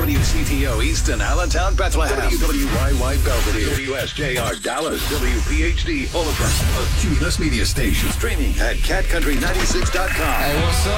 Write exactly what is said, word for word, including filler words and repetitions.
W C T O Easton, Allentown, Bethlehem. W W Y Y Belvedere. W S J R Dallas. W P H D Fullerton. A Cumulus Media Station. Streaming at cat country ninety-six dot com. Hey, what's up?